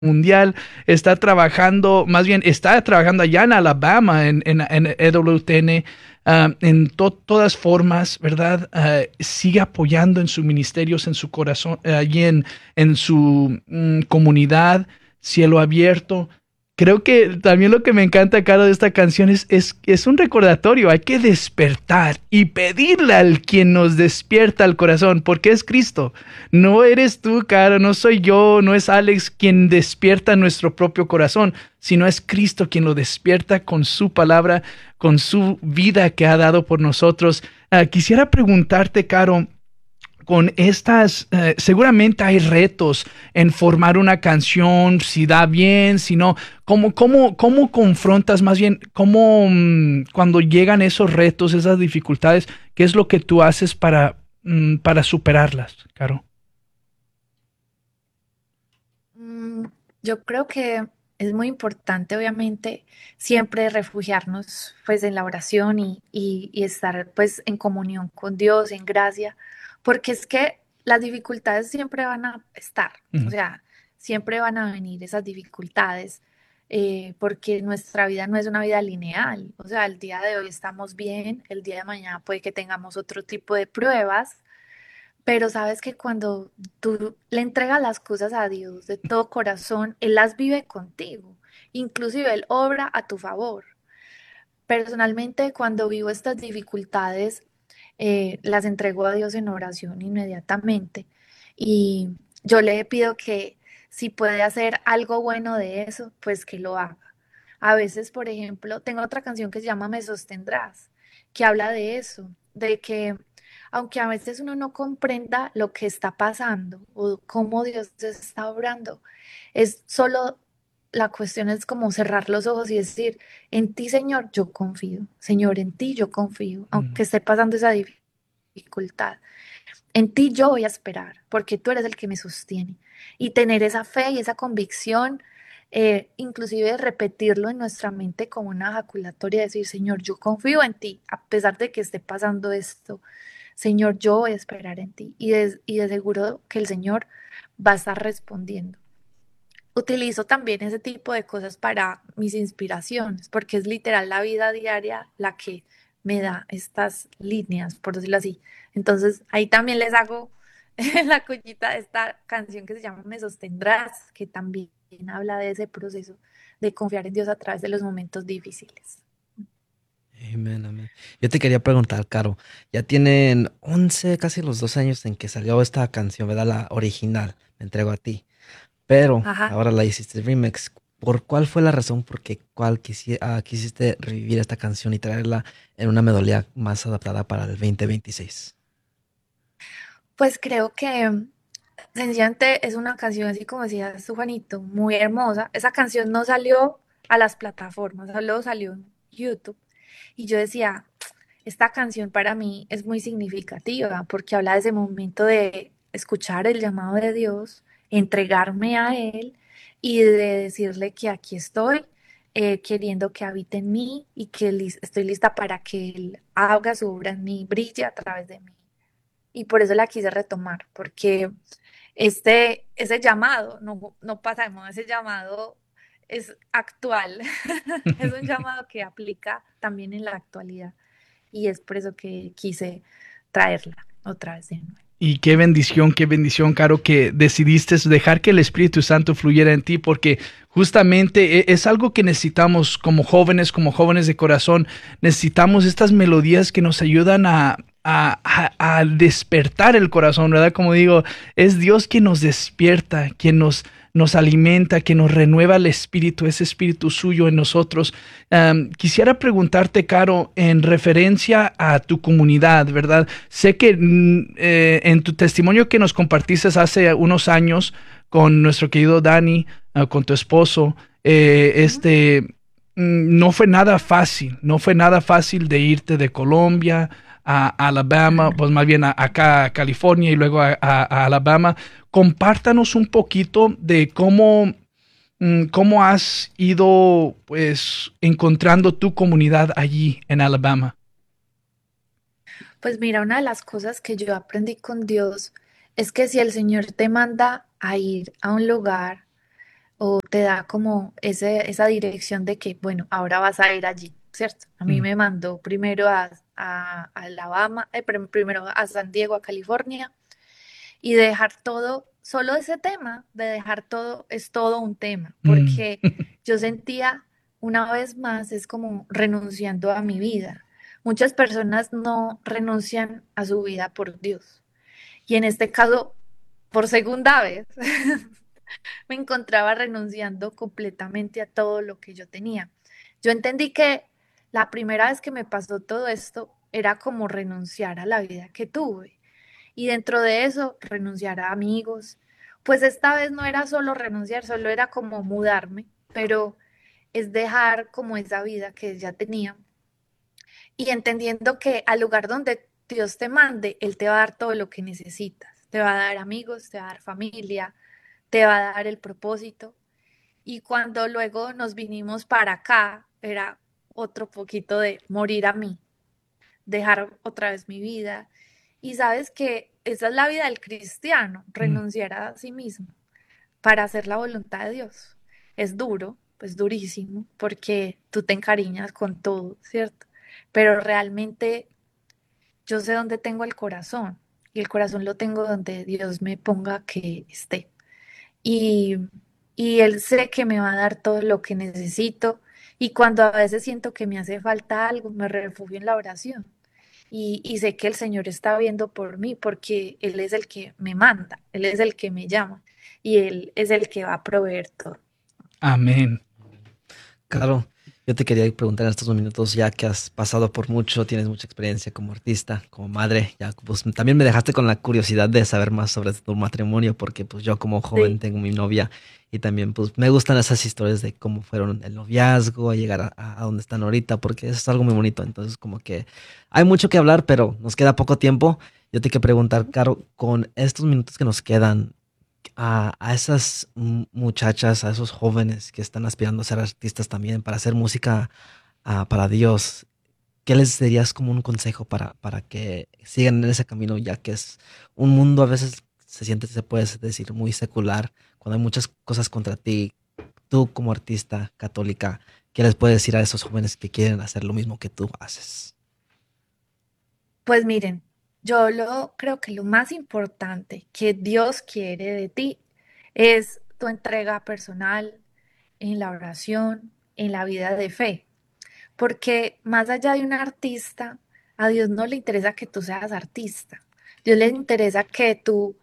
mundial, está trabajando, más bien está trabajando allá en Alabama, en EWTN, todas formas, ¿verdad? Sigue apoyando en sus ministerios, en su corazón, allí en su comunidad, cielo abierto. Creo que también lo que me encanta, Caro, de esta canción es un recordatorio. Hay que despertar y pedirle al quien nos despierta el corazón, porque es Cristo. No eres tú, Caro, no soy yo, no es Alex quien despierta nuestro propio corazón, sino es Cristo quien lo despierta con su palabra, con su vida que ha dado por nosotros. Quisiera preguntarte, Caro, con estas, seguramente hay retos en formar una canción, si da bien, si no. ¿Cómo confrontas más bien, cuando llegan esos retos, esas dificultades, qué es lo que tú haces para superarlas, Caro? Mm, Yo creo que es muy importante, obviamente, siempre refugiarnos pues en la oración y estar pues en comunión con Dios, en gracia, porque es que las dificultades siempre van a estar, o Ujú. sea, siempre van a venir esas dificultades, porque nuestra vida no es una vida lineal, o sea, el día de hoy estamos bien, el día de mañana puede que tengamos otro tipo de pruebas, pero sabes que cuando tú le entregas las cosas a Dios de todo corazón, Él las vive contigo. Inclusive Él obra a tu favor. Personalmente, cuando vivo estas dificultades, las entrego a Dios en oración inmediatamente. Y yo le pido que si puede hacer algo bueno de eso, pues que lo haga. A veces, por ejemplo, tengo otra canción que se llama Me sostendrás, que habla de eso, de que aunque a veces uno no comprenda lo que está pasando o cómo Dios está obrando, es solo la cuestión es como cerrar los ojos y decir, en ti, Señor, yo confío. Señor, en ti yo confío, Ujú. aunque esté pasando esa dificultad. En ti yo voy a esperar, porque tú eres el que me sostiene. Y tener esa fe y esa convicción, inclusive repetirlo en nuestra mente como una ejaculatoria, decir, Señor, yo confío en ti, a pesar de que esté pasando esto. Señor, yo voy a esperar en ti. Y de seguro que el Señor va a estar respondiendo. Utilizo también ese tipo de cosas para mis inspiraciones, porque es literal la vida diaria la que me da estas líneas, por decirlo así. Entonces, ahí también les hago la cuñita de esta canción que se llama Me sostendrás, que también habla de ese proceso de confiar en Dios a través de los momentos difíciles. Amén, amén. Yo te quería preguntar, Caro, ya tienen 11, casi los 12 años en que salió esta canción, ¿verdad? La original, Me entrego a ti. Pero Ajá. ahora la hiciste remix. ¿Por cuál fue la razón por quisiste revivir esta canción y traerla en una melodía más adaptada para el 2026? Pues creo que sencillamente es una canción, así como decía su Juanito, muy hermosa. Esa canción no salió a las plataformas, solo salió en YouTube. Y yo decía, esta canción para mí es muy significativa porque habla de ese momento de escuchar el llamado de Dios, entregarme a Él y de decirle que aquí estoy, queriendo que habite en mí y que estoy lista para que Él haga su obra en mí, brille a través de mí. Y por eso la quise retomar, porque ese llamado no pasa de moda, ese llamado es actual, es un llamado que aplica también en la actualidad y es por eso que quise traerla otra vez de nuevo. Y qué bendición, Caro, que decidiste dejar que el Espíritu Santo fluyera en ti, porque justamente es algo que necesitamos como jóvenes de corazón. Necesitamos estas melodías que nos ayudan a despertar el corazón, ¿verdad? Como digo, es Dios quien nos despierta, nos alimenta, quien nos renueva el espíritu, ese espíritu suyo en nosotros. Quisiera preguntarte, Caro, en referencia a tu comunidad, ¿verdad? Sé que en tu testimonio que nos compartiste hace unos años con nuestro querido Dani, con tu esposo, Ujú. no fue nada fácil, no fue nada fácil de irte de Colombia a Alabama, pues más bien acá a California y luego a Alabama. Compártanos un poquito de cómo has ido pues encontrando tu comunidad allí en Alabama. Pues mira, una de las cosas que yo aprendí con Dios es que si el Señor te manda a ir a un lugar, o te da como esa dirección de que, bueno, ahora vas a ir allí, ¿cierto? A mí Mm, me mandó primero a Alabama, primero a San Diego, a California, y de dejar todo, solo ese tema, de dejar todo, es todo un tema, mm, porque yo sentía una vez más, es como renunciando a mi vida. Muchas personas no renuncian a su vida por Dios. Y en este caso, por segunda vez, me encontraba renunciando completamente a todo lo que yo tenía. Yo entendí que la primera vez que me pasó todo esto era como renunciar a la vida que tuve y dentro de eso renunciar a amigos. Pues esta vez no era solo renunciar, solo era como mudarme, pero es dejar como esa vida que ya tenía y entendiendo que al lugar donde Dios te mande, Él te va a dar todo lo que necesitas. Te va a dar amigos, te va a dar familia, te va a dar el propósito. Y cuando luego nos vinimos para acá, era otro poquito de morir a mí, dejar otra vez mi vida. Y sabes que esa es la vida del cristiano, mm. renunciar a sí mismo para hacer la voluntad de Dios. Es duro, pues durísimo, porque tú te encariñas con todo, ¿cierto? Pero realmente yo sé dónde tengo el corazón y el corazón lo tengo donde Dios me ponga que esté. Y, y Él sé que me va a dar todo lo que necesito. Y cuando a veces siento que me hace falta algo, me refugio en la oración. Y sé que el Señor está viendo por mí porque Él es el que me manda, Él es el que me llama y Él es el que va a proveer todo. Amén. Claro, yo te quería preguntar en estos minutos, ya que has pasado por mucho, tienes mucha experiencia como artista, como madre, ya pues también me dejaste con la curiosidad de saber más sobre tu matrimonio, porque pues yo como joven Sí, tengo mi novia y también pues me gustan esas historias de cómo fueron el noviazgo, a llegar a donde están ahorita, porque eso es algo muy bonito. Entonces como que hay mucho que hablar, pero nos queda poco tiempo. Yo te quiero preguntar, Caro, con estos minutos que nos quedan, a esas muchachas, a esos jóvenes que están aspirando a ser artistas también, para hacer música para Dios, ¿qué les dirías como un consejo para que sigan en ese camino, ya que es un mundo a veces se siente, se puede decir, muy secular, cuando hay muchas cosas contra ti? Tú como artista católica, ¿qué les puedes decir a esos jóvenes que quieren hacer lo mismo que tú haces? pues miren, yo creo que lo más importante que Dios quiere de ti es tu entrega personal en la oración, en la vida de fe. Porque más allá de un artista, a Dios no le interesa que tú seas artista. Dios le interesa que tú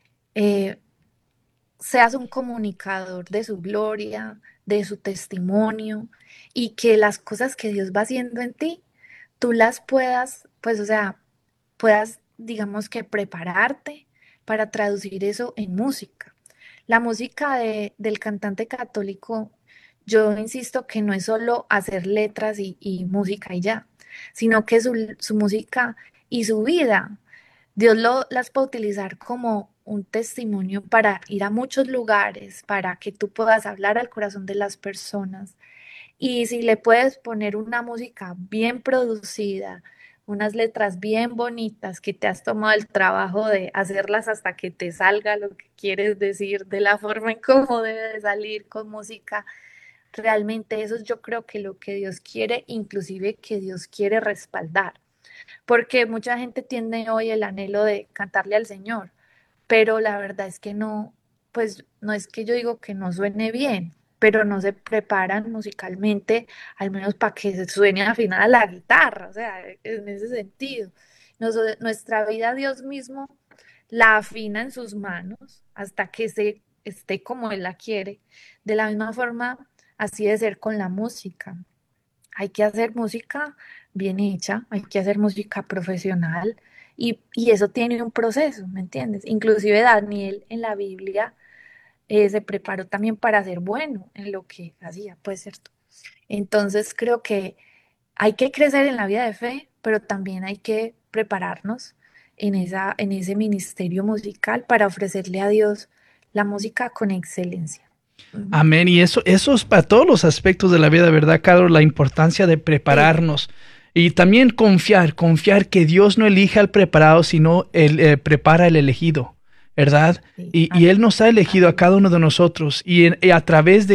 eh, seas un comunicador de su gloria, de su testimonio y que las cosas que Dios va haciendo en ti, tú las puedas, pues o sea, puedas, digamos que prepararte para traducir eso en música. La música del cantante católico, yo insisto que no es solo hacer letras y música y ya, sino que su música y su vida, Dios las puede utilizar como un testimonio para ir a muchos lugares, para que tú puedas hablar al corazón de las personas. Y si le puedes poner una música bien producida, unas letras bien bonitas que te has tomado el trabajo de hacerlas hasta que te salga lo que quieres decir, de la forma en cómo debe de salir con música, realmente eso es yo creo que lo que Dios quiere, inclusive que Dios quiere respaldar. Porque mucha gente tiene hoy el anhelo de cantarle al Señor, pero la verdad es que no, pues no es que yo digo que no suene bien, pero no se preparan musicalmente, al menos para que se suene afinada la guitarra, o sea, en ese sentido. Nuestra vida Dios mismo la afina en sus manos hasta que se esté como Él la quiere. De la misma forma, así de ser con la música. Hay que hacer música bien hecha, hay que hacer música profesional y eso tiene un proceso, ¿me entiendes? Inclusive Daniel en la Biblia se preparó también para ser bueno en lo que hacía, pues cierto. Entonces creo que hay que crecer en la vida de fe, pero también hay que prepararnos en ese ministerio musical para ofrecerle a Dios la música con excelencia. Ujú. Amén. Y eso es para todos los aspectos de la vida, ¿verdad, Carlos? La importancia de Sí, prepararnos y también confiar que Dios no elige al preparado, sino Él prepara el elegido. ¿verdad? Sí, Y amén, Él nos ha elegido a amén. cada uno de nosotros y a través de